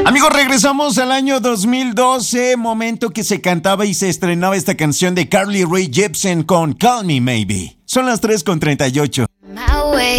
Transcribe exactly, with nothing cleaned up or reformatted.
Amigos, regresamos al año dos mil doce, momento que se cantaba y se estrenaba esta canción de Carly Rae Jepsen con Call Me Maybe. Son las tres con treinta y ocho. My way.